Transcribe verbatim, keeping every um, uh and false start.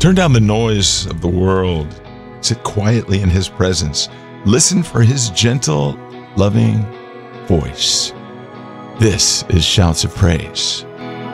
Turn down the noise of the world. Sit quietly in his presence. Listen for his gentle, loving voice. This is Shouts of Praise.